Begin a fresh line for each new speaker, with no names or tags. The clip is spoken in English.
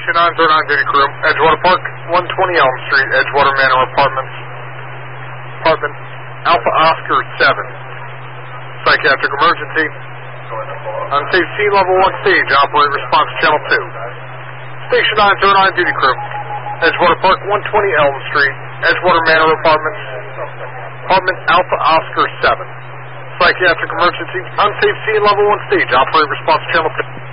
Station 909 duty crew, Edgewater Park, 120 Elm Street, Edgewater Manor Apartments. Apartment Alpha Oscar 7. Psychiatric emergency. Unsafe scene level 1 stage. Operate response channel 2. Station 909 duty crew, Edgewater Park, 120 Elm Street, Edgewater Manor Apartments. Apartment Alpha Oscar 7. Psychiatric emergency. Unsafe scene level 1 stage. Operate response channel 2.